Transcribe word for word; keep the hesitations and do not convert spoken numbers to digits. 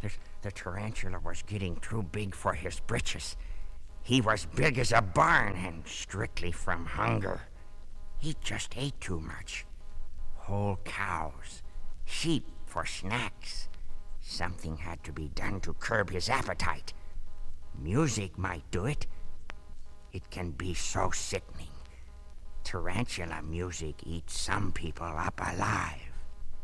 The, the tarantula was getting too big for his britches. He was big as a barn and strictly from hunger. He just ate too much. Whole cows, sheep for snacks. Something had to be done to curb his appetite. Music might do it. It can be so sickening. Tarantula music eats some people up alive.